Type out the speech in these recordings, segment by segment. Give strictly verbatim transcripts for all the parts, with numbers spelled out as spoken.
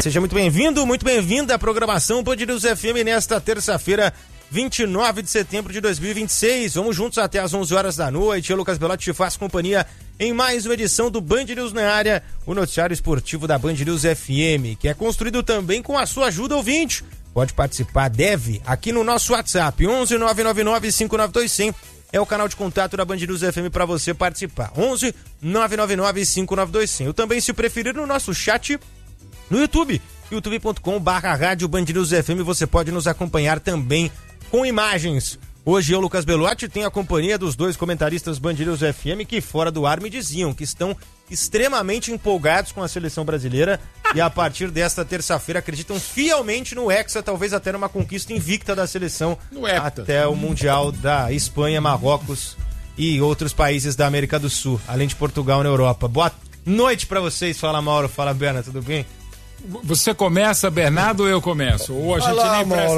Seja muito bem-vindo, muito bem-vinda à programação Band News F M nesta terça-feira, vinte e nove de setembro de dois mil e vinte e seis. Vamos juntos até às onze horas da noite. Eu, Lucas Belotti, te faço companhia em mais uma edição do Band News na área, o noticiário esportivo da Band News F M, que é construído também com a sua ajuda, ouvinte. Pode participar, deve, aqui no nosso WhatsApp, onze nove nove nove cinco nove dois zero zero. É o canal de contato da Band News F M para você participar. onze nove nove nove cinco nove dois zero zero. Também, se preferir, no nosso chat no YouTube, youtube ponto com barra rádio Band News F M. Você pode nos acompanhar também com imagens. Hoje eu, Lucas Belotti, tenho a companhia dos dois comentaristas Band News F M que fora do ar me diziam que estão extremamente empolgados com a seleção brasileira e a partir desta terça-feira acreditam fielmente no Hexa, talvez até numa conquista invicta da seleção até o Mundial da Espanha, Marrocos e outros países da América do Sul, além de Portugal na Europa. Boa noite pra vocês. Fala, Mauro. Fala, Berna. Tudo bem? Você começa, Bernardo, ou eu começo? Ou a gente Olá, nem presta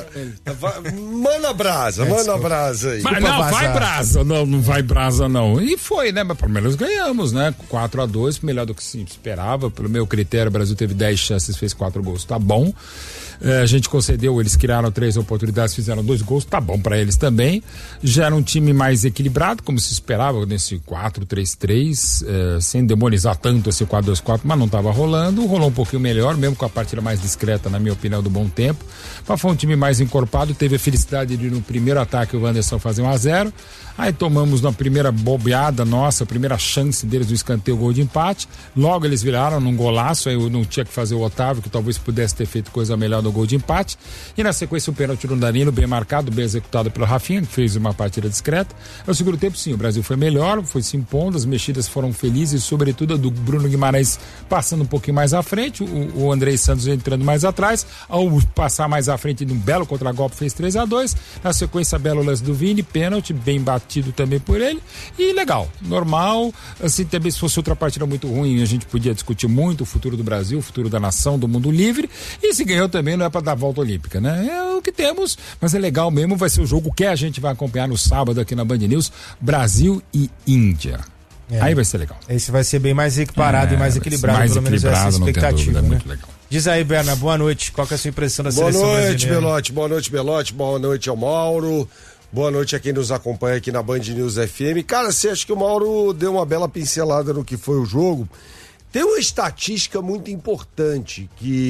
atenção. Manda brasa, manda brasa aí. Mas não, vai brasa. Não, não vai brasa, não. E foi, né? Mas pelo menos ganhamos, né? quatro a dois, melhor do que se esperava. Pelo meu critério, o Brasil teve dez chances, fez quatro gols. Tá bom. É, a gente concedeu, eles criaram três oportunidades, fizeram dois gols, tá bom pra eles também. Já era um time mais equilibrado, como se esperava, nesse quatro três três, é, sem demonizar tanto esse quatro dois quatro, mas não tava rolando. Rolou um pouquinho melhor, mesmo com a partida mais discreta, na minha opinião, do bom tempo. Mas foi um time mais encorpado, teve a felicidade de no primeiro ataque o Wanderson fazer um a zero. Aí tomamos na primeira bobeada nossa, a primeira chance deles do escanteio, o gol de empate. Logo eles viraram num golaço, aí eu não tinha que fazer o Otávio, que talvez pudesse ter feito coisa melhor no gol de empate. E na sequência o pênalti do Danilo, bem marcado, bem executado pelo Rafinha, que fez uma partida discreta. No segundo tempo, sim, o Brasil foi melhor, foi se impondo, as mexidas foram felizes, sobretudo a do Bruno Guimarães passando um pouquinho mais à frente, o, o Andrei Santos entrando mais atrás. Ao passar mais à frente de um belo contragolpe, fez três a dois. Na sequência, belo lance do Vini, pênalti, bem batido também por ele, e legal, normal. Assim, também se fosse outra partida muito ruim, a gente podia discutir muito o futuro do Brasil, o futuro da nação, do mundo livre, e se ganhou também não é para dar volta olímpica, né? É o que temos, mas é legal mesmo, vai ser o jogo que a gente vai acompanhar no sábado aqui na Band News, Brasil e Índia. É. Aí vai ser legal. Esse vai ser bem mais equiparado é, e mais equilibrado, mais pelo menos equilibrado, essa expectativa, dúvida, né? Muito legal. Diz aí, Berna, boa noite. Qual que é a sua impressão da boa seleção noite, brasileira? Belotti, boa noite, Belotti, boa noite ao Mauro, boa noite a quem nos acompanha aqui na Band News F M. Cara, você acha que o Mauro deu uma bela pincelada no que foi o jogo? Tem uma estatística muito importante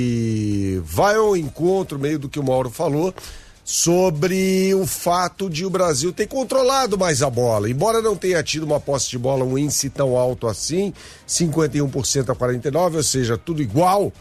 que vai ao encontro meio do que o Mauro falou sobre o fato de o Brasil ter controlado mais a bola. Embora não tenha tido uma posse de bola, um índice tão alto assim, cinquenta e um por cento a quarenta e nove por cento, ou seja, tudo igual,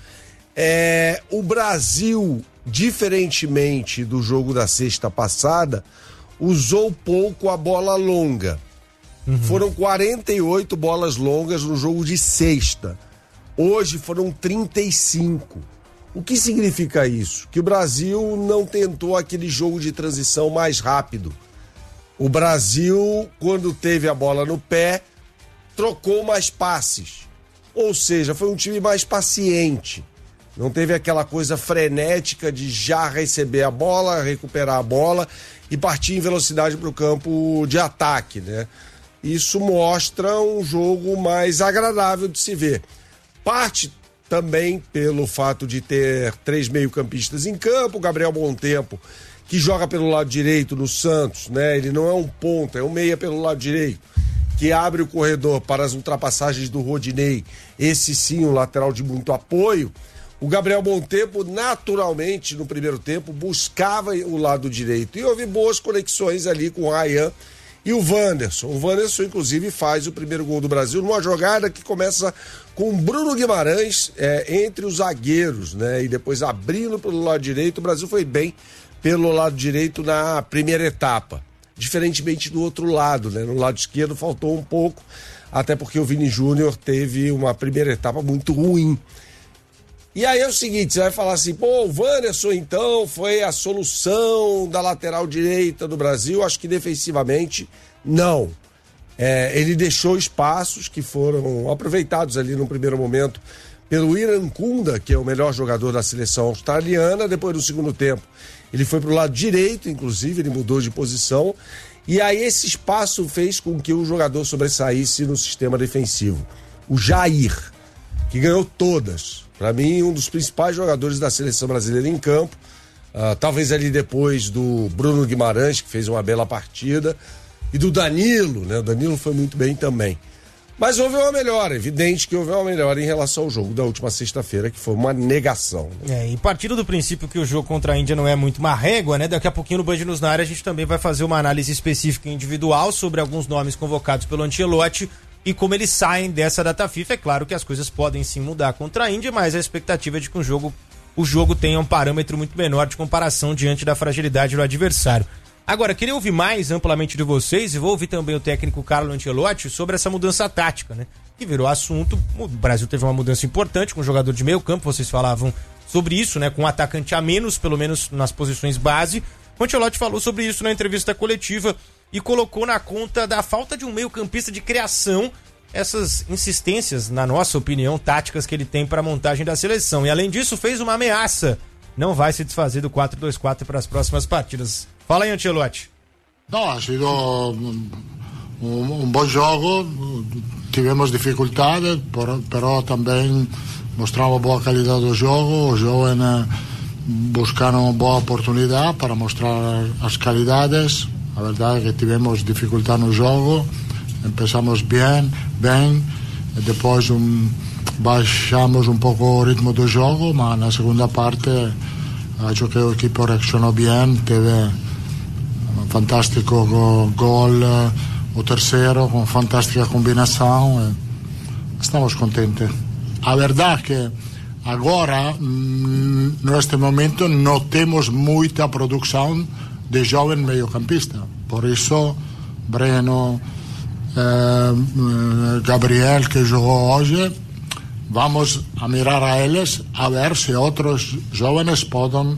é, o Brasil, diferentemente do jogo da sexta passada, usou pouco a bola longa. Uhum. Foram quarenta e oito bolas longas no jogo de sexta. Hoje foram trinta e cinco. O que significa isso? Que o Brasil não tentou aquele jogo de transição mais rápido. O Brasil, quando teve a bola no pé, trocou mais passes. Ou seja, foi um time mais paciente. Não teve aquela coisa frenética de já receber a bola, recuperar a bola e partir em velocidade para o campo de ataque, né? Isso mostra um jogo mais agradável de se ver. Parte também pelo fato de ter três meio-campistas em campo, o Gabriel Montempo, que joga pelo lado direito no Santos, né? Ele não é um ponta, é um meia pelo lado direito, que abre o corredor para as ultrapassagens do Rodinei, esse sim, um lateral de muito apoio. O Gabriel Montempo, naturalmente, no primeiro tempo, buscava o lado direito. E houve boas conexões ali com o Ryan e o Wanderson. O Wanderson, inclusive, faz o primeiro gol do Brasil numa jogada que começa com Bruno Guimarães é, entre os zagueiros, né? E depois abrindo pelo lado direito. O Brasil foi bem pelo lado direito na primeira etapa. Diferentemente do outro lado, né? No lado esquerdo faltou um pouco, até porque o Vini Júnior teve uma primeira etapa muito ruim. E aí é o seguinte, você vai falar assim, pô, o Wanderson então foi a solução da lateral direita do Brasil? Acho que defensivamente não. É, ele deixou espaços que foram aproveitados ali no primeiro momento pelo Irankunda, que é o melhor jogador da seleção australiana. Depois do segundo tempo ele foi pro lado direito, inclusive ele mudou de posição, e aí esse espaço fez com que o jogador sobressaísse no sistema defensivo, o Jair. que ganhou todas. Para mim, um dos principais jogadores da seleção brasileira em campo. Uh, talvez ali depois do Bruno Guimarães, que fez uma bela partida, e do Danilo, né? O Danilo foi muito bem também. Mas houve uma melhora, evidente que houve uma melhora em relação ao jogo da última sexta-feira, que foi uma negação. Né? É, e partindo do princípio que o jogo contra a Índia não é muito uma régua, né? Daqui a pouquinho no Band News na área a gente também vai fazer uma análise específica e individual sobre alguns nomes convocados pelo Ancelotti e como eles saem dessa data FIFA. É claro que as coisas podem sim mudar contra a Índia, mas a expectativa é de que um jogo, o jogo tenha um parâmetro muito menor de comparação diante da fragilidade do adversário. Agora, queria ouvir mais amplamente de vocês e vou ouvir também o técnico Carlo Ancelotti sobre essa mudança tática, né? Que virou assunto. O Brasil teve uma mudança importante com o jogador de meio campo, vocês falavam sobre isso, né? Com um atacante a menos, pelo menos nas posições base. O Ancelotti falou sobre isso na entrevista coletiva e colocou na conta da falta de um meio campista de criação essas insistências, na nossa opinião, táticas que ele tem para a montagem da seleção. E além disso, fez uma ameaça. Não vai se desfazer do quatro dois quatro para as próximas partidas. Fala aí, Ancelotti. No, ha sido un, un bom jogo. Tivemos dificuldades, pero também mostramos boa qualidade do jogo. Os jovens buscaram boa oportunidade para mostrar as qualidades. A verdade é que tivemos dificuldade no jogo. Começamos bem, bem. Depois um, baixamos um pouco o ritmo do jogo, mas na segunda parte acho que o equipe reaccionou bem. Teve um fantástico gol, o terceiro, com fantástica combinação. Estamos contentes. A verdade é que agora, neste momento, não temos muita produção de jovem meio-campista. Por isso, Breno, eh, Gabriel, que jogou hoje, vamos a mirar a eles a ver se outros jovens podem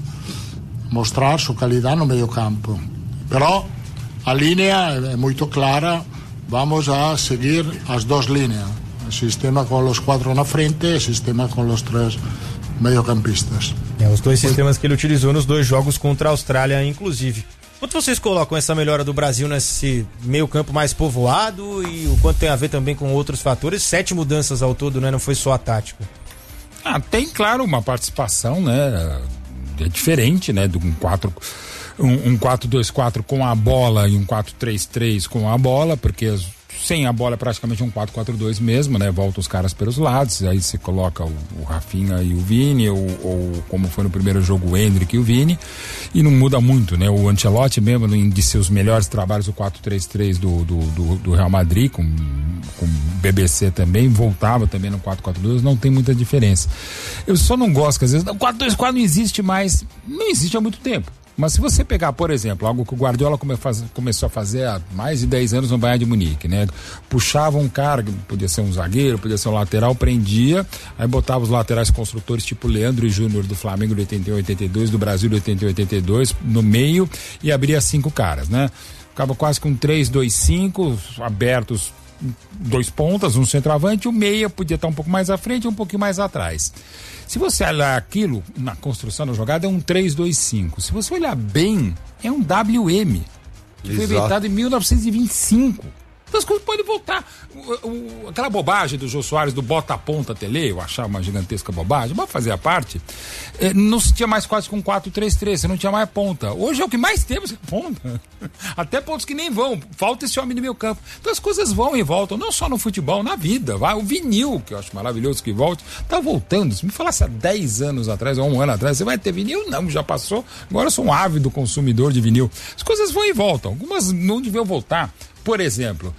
mostrar sua qualidade no meio-campo. Pero a linha é muito clara, vamos a seguir as duas linhas. O sistema com os quatro na frente e o sistema com os três meio-campistas. É, os dois sistemas que ele utilizou nos dois jogos contra a Austrália, inclusive. Quanto vocês colocam essa melhora do Brasil nesse meio-campo mais povoado e o quanto tem a ver também com outros fatores? Sete mudanças ao todo, né? Não foi só a tática. Ah, tem, claro, uma participação, né? É diferente, né? De um quatro, um, um quatro dois quatro com a bola e um quatro três três com a bola, porque as, sem a bola é praticamente um quatro quatro dois mesmo, né? Volta os caras pelos lados, aí você coloca o, o Rafinha e o Vini, ou, ou como foi no primeiro jogo o Endrick e o Vini, e não muda muito, né? O Ancelotti mesmo, um de seus melhores trabalhos, o quatro três três do, do, do, do Real Madrid, com, com B B C também, voltava também no quatro quatro dois, não tem muita diferença. Eu só não gosto que às vezes, o quatro dois quatro não existe mais, não existe há muito tempo. Mas se você pegar, por exemplo, algo que o Guardiola come faz, começou a fazer há mais de dez anos no Bayern de Munique, né? Puxava um cara, podia ser um zagueiro, podia ser um lateral, prendia, aí botava os laterais construtores tipo Leandro e Júnior do Flamengo de oitenta e um, oitenta e dois, do Brasil de oitenta e um, oitenta e dois, no meio, e abria cinco caras, né? Ficava quase com três, dois, cinco, abertos, dois pontas, um centroavante, o meia podia estar um pouco mais à frente e um pouquinho mais atrás. Se você olhar aquilo na construção da jogada, é um três dois cinco. Se você olhar bem, é um W M, que Exato. Foi inventado em mil novecentos e vinte e cinco. Então as coisas podem voltar. O, o, aquela bobagem do Jô Soares do bota a ponta tele, eu achava uma gigantesca bobagem, mas fazer a parte, eh, não se tinha mais quase com quatro três três, você não tinha mais ponta. Hoje é o que mais temos, é ponta. Até pontos que nem vão, falta esse homem no meio campo. Então as coisas vão e voltam, não só no futebol, na vida. Vai. O vinil, que eu acho maravilhoso que volte, tá voltando. Se me falasse há dez anos atrás, ou um ano atrás, você vai ter vinil? Não, já passou. Agora eu sou um ávido consumidor de vinil. As coisas vão e voltam, algumas não deviam voltar. Por exemplo,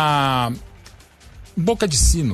a boca de sino.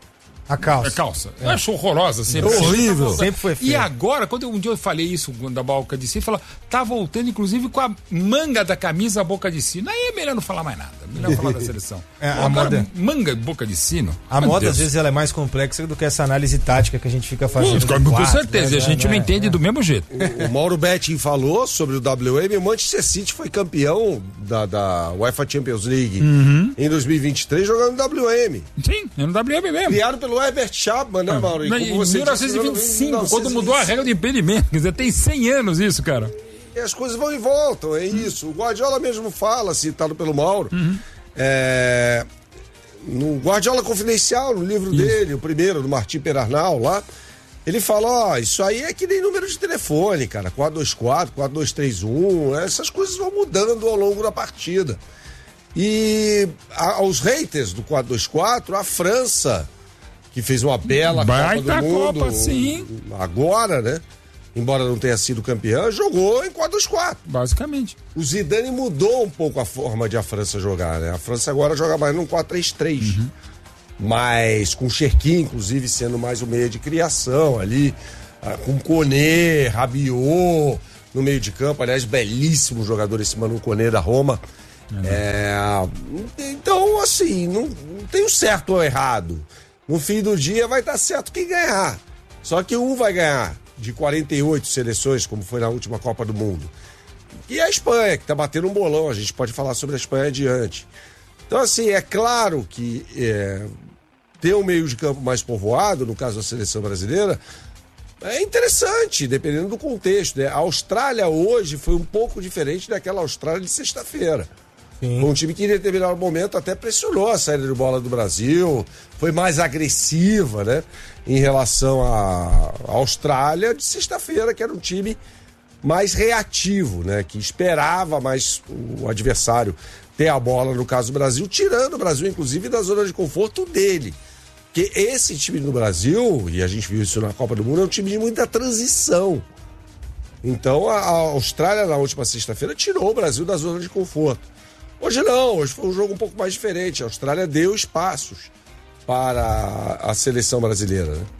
A calça. A calça. É. Eu acho horrorosa. Sempre. Horrível. Sempre foi feio. E agora, quando eu, um dia eu falei isso da boca de sino, falou, tá voltando inclusive com a manga da camisa a boca de sino. Aí é melhor não falar mais nada. Melhor falar da seleção. É, a moda... Manga boca de sino. A moda, Deus. Às vezes, ela é mais complexa do que essa análise tática que a gente fica fazendo. Com, com quatro, certeza. Né? E a gente é, não é, entende é. do mesmo jeito. O, o Mauro Betting falou sobre o W M. O Manchester City foi campeão da, da UEFA Champions League uhum. em dois mil e vinte e três jogando no W M. Sim, no W M mesmo. Criado pelo Herbert Chapman, né, Mauro? Em mil novecentos e vinte e cinco, quando mudou a regra de impedimento. Quer dizer, tem cem anos isso, cara. E as coisas vão e voltam, é isso. O Guardiola mesmo fala, citado pelo Mauro. Uhum. É... no Guardiola Confidencial, no livro isso. dele, o primeiro, do Martim Perarnal lá, ele fala, ó, isso aí é que nem número de telefone, cara, quatro dois quatro, quatro dois três um, essas coisas vão mudando ao longo da partida. E a, aos haters do quatro dois quatro, a França, que fez uma bela Vai Copa do Mundo, Copa, sim. agora, né? Embora não tenha sido campeã, jogou em quatro dois quatro. Basicamente. O Zidane mudou um pouco a forma de a França jogar, né? A França agora joga mais num quatro três três. Uhum. Mas com o Cherki, inclusive, sendo mais o meio de criação ali, com Koné, Rabiot no meio de campo. Aliás, belíssimo jogador esse Manu Koné da Roma. É, então, assim, não, não tem o certo ou errado. No fim do dia vai estar certo quem ganhar. Só que um vai ganhar de quarenta e oito seleções, como foi na última Copa do Mundo. E a Espanha, que está batendo um bolão. A gente pode falar sobre a Espanha adiante. Então, assim, é claro que é, ter um meio de campo mais povoado, no caso da seleção brasileira, é interessante, dependendo do contexto, né? A Austrália hoje foi um pouco diferente daquela Austrália de sexta-feira. Sim. Foi um time que, em determinado momento, até pressionou a saída de bola do Brasil, foi mais agressiva, né? Em relação à Austrália de sexta-feira, que era um time mais reativo, né? Que esperava mais o adversário ter a bola, no caso do Brasil, tirando o Brasil, inclusive, da zona de conforto dele. Porque esse time do Brasil, e a gente viu isso na Copa do Mundo, é um time de muita transição. Então, a Austrália, na última sexta-feira, tirou o Brasil da zona de conforto. Hoje não, hoje foi um jogo um pouco mais diferente. A Austrália deu espaços para a seleção brasileira, né?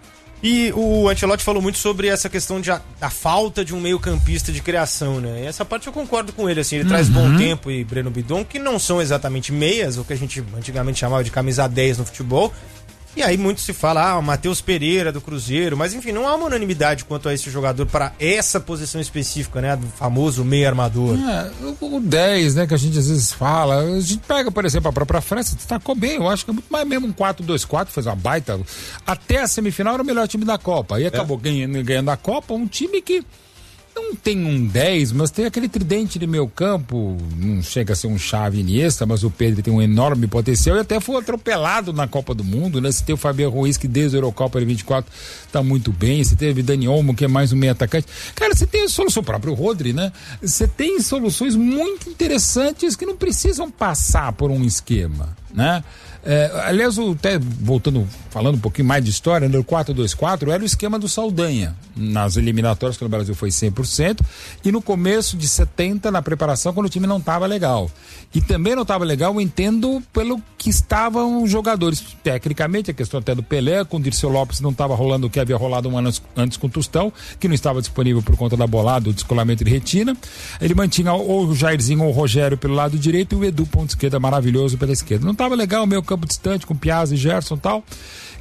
E o Ancelotti falou muito sobre essa questão de a, a falta de um meio-campista de criação, né? E essa parte eu concordo com ele, assim, ele uhum. traz Bom Tempo e Breno Bidon, que não são exatamente meias, o que a gente antigamente chamava de camisa dez no futebol. E aí muito se fala, ah, o Matheus Pereira do Cruzeiro, mas enfim, não há uma unanimidade quanto a esse jogador para essa posição específica, né, do famoso meio armador. É, o dez, né, que a gente às vezes fala, a gente pega, por exemplo, a própria França, destacou bem, eu acho que é muito mais mesmo um quatro dois quatro, fez uma baita, até a semifinal era o melhor time da Copa, aí acabou é. ganhando, ganhando a Copa, um time que não tem um dez, mas tem aquele tridente de meio campo, não chega a ser um Xavi Iniesta, mas o Pedro tem um enorme potencial e até foi atropelado na Copa do Mundo, né? Você tem o Fabiano Ruiz, que desde a Eurocopa de vinte e quatro tá muito bem, você teve Dani Olmo, que é mais um meio atacante. Cara, você tem a solução, o próprio Rodri, né? Você tem soluções muito interessantes que não precisam passar por um esquema, né? É, aliás, o, até voltando, falando um pouquinho mais de história, no quatro dois quatro era o esquema do Saldanha nas eliminatórias, quando o Brasil foi cem por cento, e no começo de setenta, na preparação, quando o time não estava legal. E também não estava legal, eu entendo, pelo que estavam os jogadores. Tecnicamente, a questão até do Pelé, com o Dirceu Lopes não estava rolando o que havia rolado um ano antes com o Tostão, que não estava disponível por conta da bolada, o descolamento de retina. Ele mantinha ou o Jairzinho ou o Rogério pelo lado direito e o Edu, ponto esquerda, maravilhoso pela esquerda. Não estava legal, meio campo distante, com Piazza e Gerson e tal.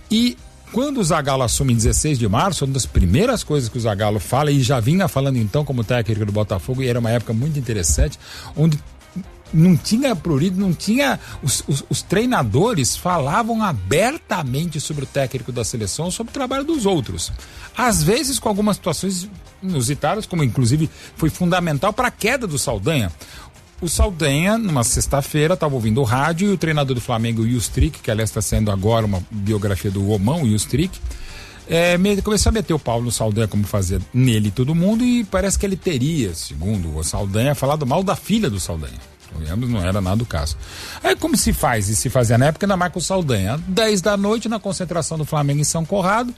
E quando o Zagallo assume em dezesseis de março, uma das primeiras coisas que o Zagallo fala, e já vinha falando então como técnico do Botafogo, e era uma época muito interessante, onde não tinha prurido, não tinha. Os, os, os treinadores falavam abertamente sobre o técnico da seleção, sobre o trabalho dos outros. Às vezes com algumas situações inusitadas, como inclusive foi fundamental para a queda do Saldanha. O Saldanha, numa sexta-feira, estava ouvindo o rádio e o treinador do Flamengo, o Justric, que aliás está sendo agora uma biografia do Romão, o Justric, é, começou a meter o pau no Saldanha, como fazia nele e todo mundo, e parece que ele teria, segundo o Saldanha, falado mal da filha do Saldanha. Não era nada o caso. Aí como se faz, e se fazia na época, ainda mais com o Saldanha. dez da noite, na concentração do Flamengo em São Corrado,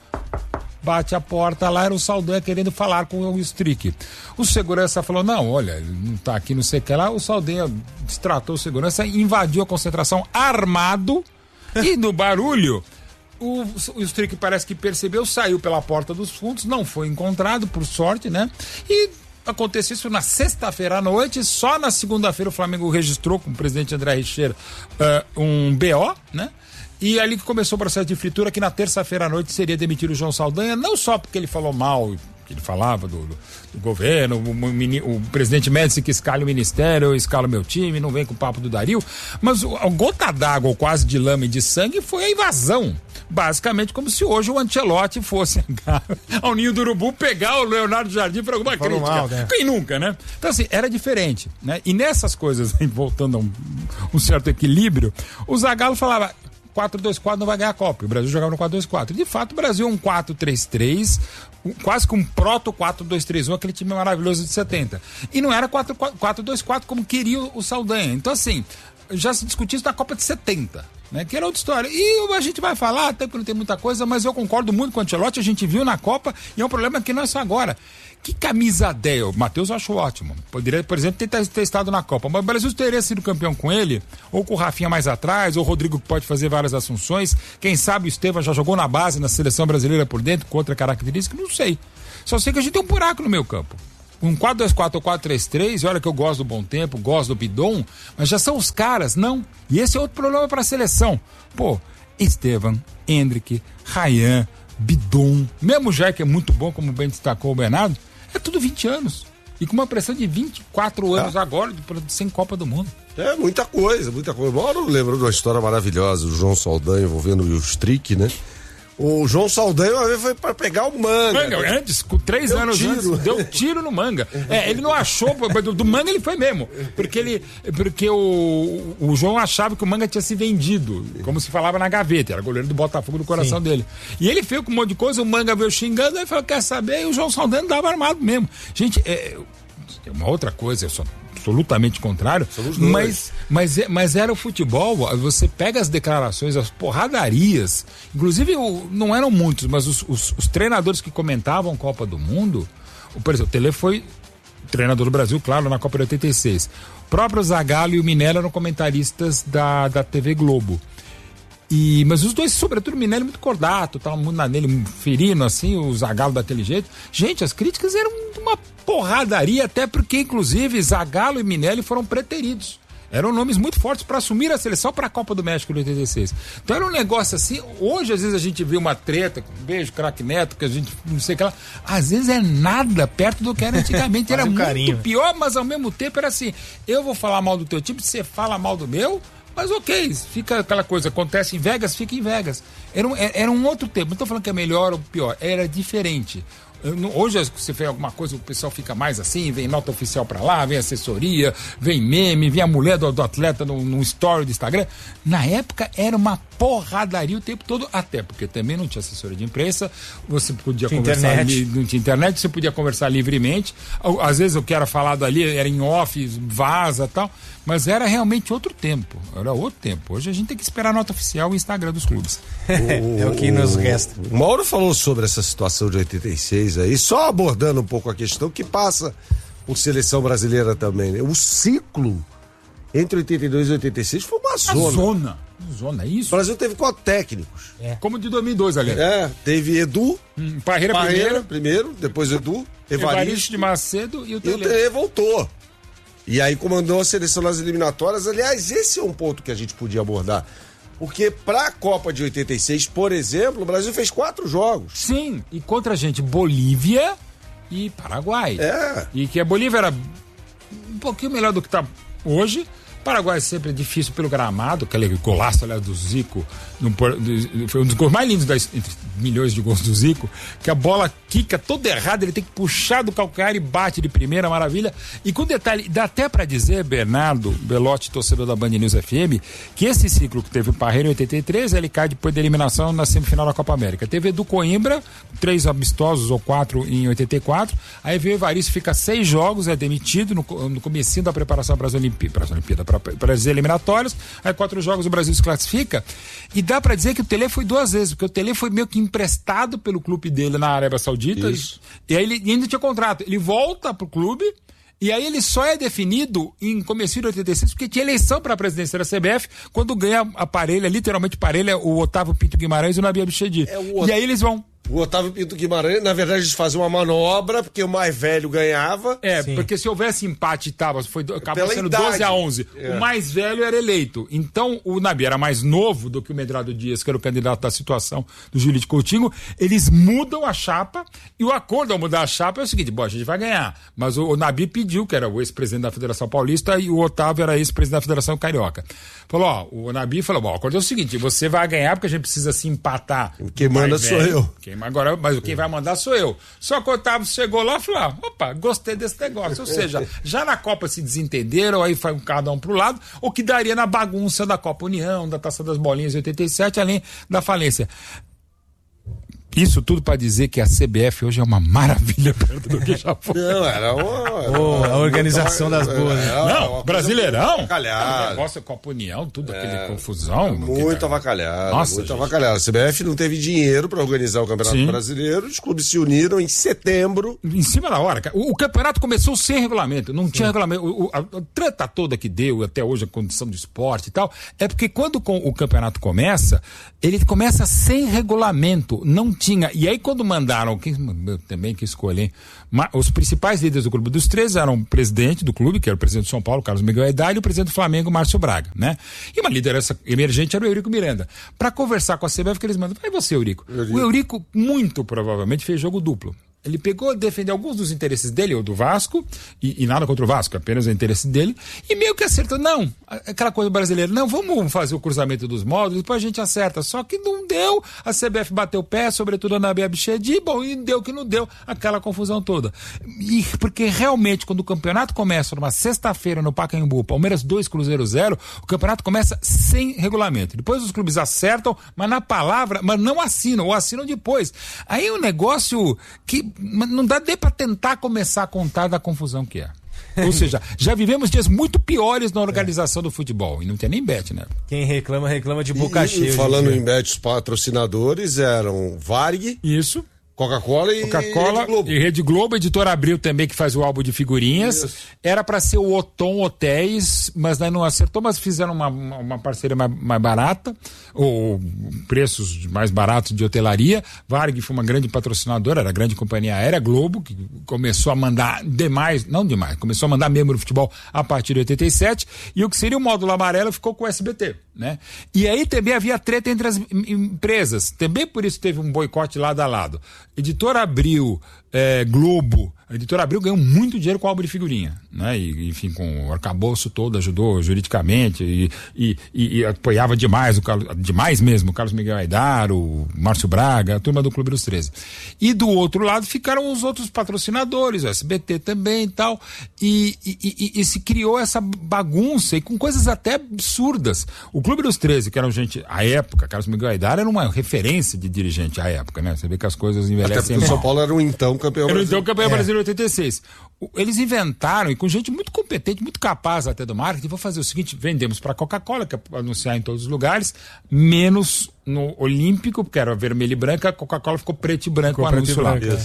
bate a porta lá, era o Saldanha querendo falar com o Strick. O segurança falou, não, olha, ele não tá aqui, não sei o que lá. O Saldanha destratou o segurança, invadiu a concentração armado e no barulho o, o Strick parece que percebeu, saiu pela porta dos fundos, não foi encontrado, por sorte, né? E aconteceu isso na sexta-feira à noite, só na segunda-feira o Flamengo registrou com o presidente André Richeira uh, um B O, né? E ali que começou o processo de fritura, que na terça-feira à noite seria demitir o João Saldanha, não só porque ele falou mal, que ele falava do, do, do governo, o, o presidente Médici que escala o ministério, eu escalo meu time, não vem com o papo do Dario, mas o, a gota d'água, ou quase de lama e de sangue, foi a invasão. Basicamente como se hoje o Ancelotti fosse ao Ninho do Urubu pegar o Leonardo Jardim para alguma Falou crítica. Mal, né? Quem nunca, né? Então assim, era diferente, né? E nessas coisas, voltando a um, um certo equilíbrio, o Zagallo falava quatro dois quatro não vai ganhar a Copa. O Brasil jogava no quatro dois quatro. De fato, o Brasil é um quatro três três, um, quase que um proto quatro dois três um, aquele time maravilhoso de setenta. E não era quatro dois quatro como queria o, o Saldanha. Então assim, já se discutiu isso na Copa de setenta. Né, que era outra história. E a gente vai falar, até porque não tem muita coisa, mas eu concordo muito com o Ancelotti, a gente viu na Copa, e é um problema que não é só agora. Que camisa dez? O Matheus eu acho ótimo. Poderia, por exemplo, ter, ter estado na Copa, mas o Brasil teria sido campeão com ele, ou com o Rafinha mais atrás, ou o Rodrigo que pode fazer várias assunções. Quem sabe o Estevam já jogou na base, na seleção brasileira por dentro, com outra característica, não sei. Só sei que a gente tem um buraco no meio campo. Um quatro dois quatro ou quatro três três, olha que eu gosto do Bom Tempo, gosto do Bidon, mas já são os caras, não. E esse é outro problema para a seleção. Pô, Estevam, Hendrick, Ryan, Bidon, mesmo já que é muito bom, como bem destacou o Bernardo, é tudo vinte anos. E com uma pressão de vinte e quatro anos ah. agora, sem Copa do Mundo. É, muita coisa, muita coisa. Mauro lembrou de uma história maravilhosa, o João Saldanha envolvendo o Strick, né? O João Saldanha uma vez foi pra pegar o Manga. Manga, antes, com três deu anos tiro. antes, deu tiro no Manga. É, ele não achou, do, do Manga ele foi mesmo. Porque ele, porque o, o João achava que o Manga tinha se vendido, como se falava na gaveta, era goleiro do Botafogo do coração Sim. dele. E ele veio com um monte de coisa, o Manga veio xingando, aí falou, quer saber? E o João Saldanha dava armado mesmo. Gente, é, uma outra coisa, eu sou absolutamente contrário, mas, mas, mas era o futebol, você pega as declarações, as porradarias, inclusive não eram muitos, mas os, os, os treinadores que comentavam Copa do Mundo, o, por exemplo, o Tele foi treinador do Brasil, claro, na Copa de oitenta e seis, o próprio Zagallo e o Minelli eram comentaristas da, da T V Globo. E, mas os dois, sobretudo o Minelli, muito cordato, tava muito nele, ferino assim, o Zagallo daquele jeito. Gente, as críticas eram uma porradaria, até porque, inclusive, Zagallo e Minelli foram preteridos. Eram nomes muito fortes para assumir a seleção para a Copa do México de oitenta e seis. Então era um negócio assim, hoje às vezes a gente vê uma treta, um beijo, craque Neto, que a gente não sei o que lá, às vezes é nada perto do que era antigamente, era um muito carinho. Pior, mas ao mesmo tempo era assim, eu vou falar mal do teu time, você fala mal do meu, mas ok, fica aquela coisa, acontece em Vegas, fica em Vegas. Era um, era um outro tempo, não estou falando que é melhor ou pior, era diferente. Hoje você vê alguma coisa, o pessoal fica mais assim, vem nota oficial pra lá, vem assessoria, vem meme, vem a mulher do, do atleta no, no story do Instagram. Na época era uma porradaria o tempo todo, até porque também não tinha assessoria de imprensa, você podia tinha conversar ali, não tinha internet, você podia conversar livremente, às vezes o que era falado ali era em off, vaza e tal, mas era realmente outro tempo, era outro tempo. Hoje a gente tem que esperar a nota oficial e o Instagram dos clubes. O, é o que nos resta. O Mauro falou sobre essa situação de oitenta e seis aí, só abordando um pouco a questão que passa por seleção brasileira também, né? O ciclo entre oitenta e dois e oitenta e seis foi uma zona. A zona. Zona, isso. O Brasil teve quatro técnicos. É. Como de dois mil e dois, aliás. É, teve Edu, hum, Parreira, Parreira primeiro, primeiro, depois Edu, Evaristo, Evaristo de Macedo e o Tele. E o Tele voltou. E aí comandou a seleção nas eliminatórias. Aliás, esse é um ponto que a gente podia abordar. Porque para a Copa de oitenta e seis, por exemplo, o Brasil fez quatro jogos. Sim, e contra a gente, Bolívia e Paraguai. É. E que a Bolívia era um pouquinho melhor do que está hoje. Paraguai sempre é difícil pelo gramado, aquele golaço, aliás, do Zico, no, do, foi um dos gols mais lindos das, entre milhões de gols do Zico, que a bola quica todo errado, ele tem que puxar do calcanhar e bate de primeira, maravilha. E com detalhe, dá até pra dizer, Bernardo Belotti, torcedor da Band News F M, que esse ciclo que teve o Parreira em oitenta e três, ele cai depois da eliminação na semifinal da Copa América. Teve Edu Coimbra, três amistosos ou quatro em oitenta e quatro, aí veio o Evaristo, fica seis jogos, é demitido no, no comecinho da preparação para as Olimpíadas, para as eliminatórias, aí quatro jogos o Brasil se classifica, e dá pra dizer que o Tele foi duas vezes, porque o Tele foi meio que emprestado pelo clube dele na Arábia Saudita, e, e aí ele ainda tinha contrato, ele volta pro clube, e aí ele só é definido em começo de oitenta e seis, porque tinha eleição para a presidência da C B F, quando ganha a parelha, literalmente parelha, o Otávio Pinto Guimarães e o Nabi Abichedi. É o... E aí eles vão. O Otávio Pinto Guimarães, na verdade, eles faziam uma manobra, porque o mais velho ganhava. É, Sim. porque se houvesse empate, tava, foi, acabou Pela sendo idade. doze a onze. É. O mais velho era eleito. Então, o Nabi era mais novo do que o Medrado Dias, que era o candidato da situação do Júlio de Coutinho. Eles mudam a chapa, e o acordo ao mudar a chapa é o seguinte: bom, a gente vai ganhar. Mas o, o Nabi pediu, que era o ex-presidente da Federação Paulista, e o Otávio era ex-presidente da Federação Carioca. Falou, ó, o Nabi falou, bom, o acordo é o seguinte: você vai ganhar porque a gente precisa se empatar. Quem manda sou eu. Quem, agora, mas quem vai mandar sou eu. Só que o Otávio chegou lá e falou, ah, opa, gostei desse negócio. Ou seja, já na Copa se desentenderam, aí foi cada um pro lado, o que daria na bagunça da Copa União, da Taça das Bolinhas de oitenta e sete, além da falência. Isso tudo para dizer que a C B F hoje é uma maravilha perto do que já foi. Não, era uma... Oh, a organização das boas. Né? Não, Brasileirão. Avacalhado. Negócio Copa União, tudo aquele confusão. Muito que... avacalhado. Nossa, muito gente. avacalhado. A C B F não teve dinheiro para organizar o Campeonato Sim. Brasileiro. Os clubes se uniram em setembro. Em cima da hora, cara. O, o campeonato começou sem regulamento, não Sim. tinha regulamento. O, o, a, a treta toda que deu até hoje, a condição do esporte e tal, é porque quando com, o campeonato começa, ele começa sem regulamento, não tinha. E aí quando mandaram, quem eu também que escolher, os principais líderes do Clube dos treze eram o presidente do clube, que era o presidente de São Paulo, Carlos Miguel Aidar, e o presidente do Flamengo, Márcio Braga, né? E uma liderança emergente era o Eurico Miranda. Para conversar com a C B F, que eles mandam, vai você, Eurico. Eurico. O Eurico, muito provavelmente, fez jogo duplo. Ele pegou, defendeu alguns dos interesses dele, ou do Vasco, e, e nada contra o Vasco, apenas o interesse dele, e meio que acertou. Não, aquela coisa brasileira, não, vamos fazer o cruzamento dos módulos, depois a gente acerta. Só que não deu, a C B F bateu o pé, sobretudo a Nabi Abichedi, bom, e deu que não deu, aquela confusão toda. E porque realmente, quando o campeonato começa numa sexta-feira no Pacaembu, Palmeiras dois, Cruzeiro zero, o campeonato começa sem regulamento. Depois os clubes acertam, mas na palavra, mas não assinam, ou assinam depois. Aí é um negócio que não dá nem para tentar começar a contar da confusão que é. Ou seja, já vivemos dias muito piores na organização é. do futebol. E não tem nem bet, né? Quem reclama, reclama de boca e, cheia. E falando em bet, os patrocinadores eram Varig. Isso. Coca-Cola e Coca-Cola Rede Globo. E Rede Globo, Editora Abril também, que faz o álbum de figurinhas. Isso. Era para ser o Otom Hotéis, mas daí não acertou, mas fizeram uma, uma, uma parceria mais, mais barata, ou preços mais baratos de hotelaria. Varig foi uma grande patrocinadora, era a grande companhia aérea, Globo, que começou a mandar demais, não demais, começou a mandar membro do futebol a partir de oitenta e sete, e o que seria o módulo amarelo ficou com o S B T, né? E aí também havia treta entre as empresas, também por isso teve um boicote lado a lado. Editora Abril, é, Globo, a Editora Abril ganhou muito dinheiro com o álbum de figurinha, né? E, enfim, com o arcabouço todo, ajudou juridicamente e, e, e, e apoiava demais, o Carlos, demais mesmo, o Carlos Miguel Aidar, o Márcio Braga, a turma do Clube dos treze. E do outro lado ficaram os outros patrocinadores, o S B T também e tal, e, e, e, e se criou essa bagunça e com coisas até absurdas. O Clube dos treze, que era gente, à época, Carlos Miguel Aidar era uma referência de dirigente à época, né? Você vê que as coisas envelhecem. Até porque o São Paulo era o então campeão brasileiro. Era o então campeão é. brasileiro em oitenta e seis. Eles inventaram, e com gente muito competente, muito capaz até do marketing, vou fazer o seguinte: vendemos para a Coca-Cola, que é para anunciar em todos os lugares, menos no Olímpico, porque era vermelho e branca, a Coca-Cola ficou preto e branco, ficou o anúncio lá. Branco,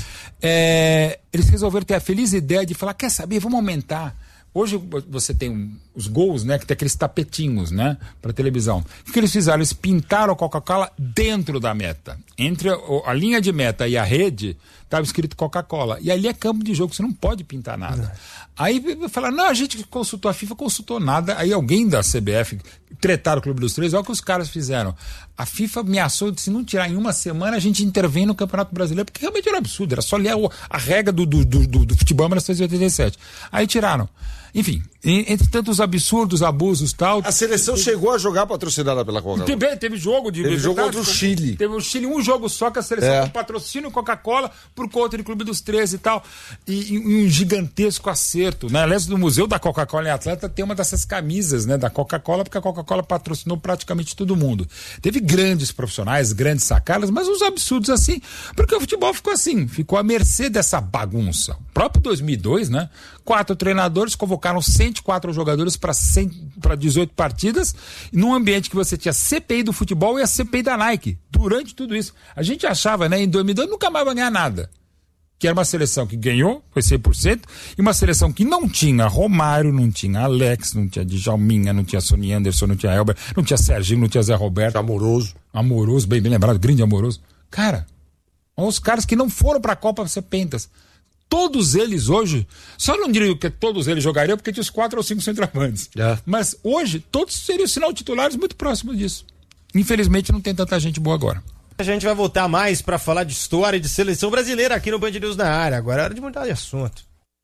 é, eles resolveram ter a feliz ideia de falar, quer saber, vamos aumentar. Hoje você tem um, os gols, né, que tem aqueles tapetinhos, né, para televisão. O que eles fizeram? Eles pintaram a Coca-Cola dentro da meta. Entre a, a linha de meta e a rede, estava escrito Coca-Cola. E ali é campo de jogo, você não pode pintar nada. Não. Aí falaram, não, a gente consultou, a FIFA consultou nada. Aí alguém da C B F, tretaram o Clube dos treze, olha o que os caras fizeram. A FIFA ameaçou, se não tirar em uma semana, a gente intervém no Campeonato Brasileiro, porque realmente era um absurdo, era só ler a, a regra do, do, do, do futebol em mil novecentos e oitenta e sete. Aí tiraram. Enfim, entre tantos absurdos, abusos e tal... A seleção teve... chegou a jogar patrocinada pela Coca-Cola. Teve, teve jogo de... Teve jogo contra o Chile. Teve o Chile, um jogo só que a seleção é. com patrocínio Coca-Cola por conta do Clube dos treze e tal. E, e um gigantesco acerto, né? Aliás, no Museu da Coca-Cola em Atlanta tem uma dessas camisas, né, da Coca-Cola, porque a Coca-Cola patrocinou praticamente todo mundo. Teve grandes profissionais, grandes sacadas, mas uns absurdos assim, porque o futebol ficou assim, ficou à mercê dessa bagunça. O próprio dois mil e dois, né? Quatro treinadores convocaram cento e quatro jogadores para dezoito partidas, num ambiente que você tinha C P I do futebol e a C P I da Nike. Durante tudo isso, a gente achava, né, em dois mil e dois nunca mais vai ganhar nada. Que era uma seleção que ganhou, foi cem por cento, e uma seleção que não tinha Romário, não tinha Alex, não tinha Djalminha, não tinha Sony Anderson, não tinha Elber, não tinha Serginho, não tinha Zé Roberto. Amoroso. Amoroso, bem, bem lembrado, grande Amoroso. Cara, Os caras que não foram para a Copa ser pentas. Todos eles hoje, só não diria que todos eles jogariam porque tinha os quatro ou cinco centroavantes. É. Mas hoje, todos seriam sinal titulares muito próximos disso. Infelizmente não tem tanta gente boa agora. A gente vai voltar mais para falar de história e de seleção brasileira aqui no Band News na área. Agora é hora de mudar de assunto.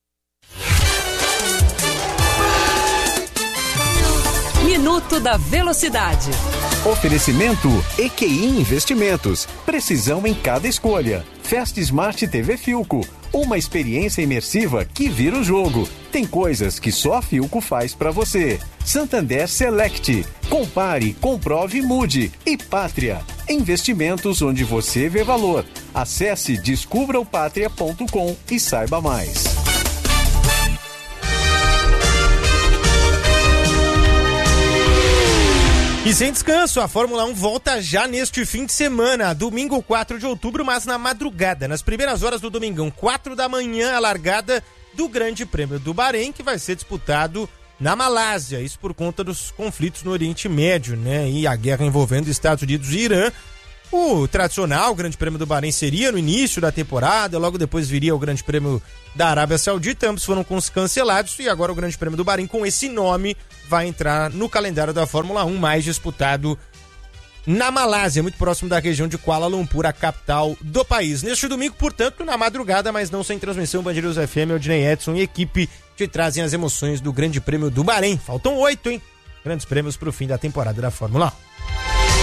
Minuto da Velocidade. Oferecimento E Q I Investimentos. Precisão em cada escolha. Fast Smart T V Filco. Uma experiência imersiva que vira o jogo. Tem coisas que só a Filco faz pra você. Santander Select. Compare, comprove, mude. E Pátria. Investimentos onde você vê valor. Acesse descubra o pátria ponto com e saiba mais. E sem descanso, a Fórmula um volta já neste fim de semana, domingo quatro de outubro, mas na madrugada, nas primeiras horas do domingão, quatro da manhã, a largada do Grande Prêmio do Bahrein, que vai ser disputado na Malásia, isso por conta dos conflitos no Oriente Médio, né, e a guerra envolvendo Estados Unidos e Irã. O tradicional Grande Prêmio do Bahrein seria no início da temporada, logo depois viria o Grande Prêmio da Arábia Saudita, ambos foram cancelados e agora o Grande Prêmio do Bahrein com esse nome vai entrar no calendário da Fórmula um, mais disputado na Malásia, muito próximo da região de Kuala Lumpur, a capital do país. Neste domingo, portanto, na madrugada, mas não sem transmissão, Band News F M, Odinei Edson e equipe te trazem as emoções do Grande Prêmio do Bahrein. Faltam oito, hein? Grandes prêmios para o fim da temporada da Fórmula um.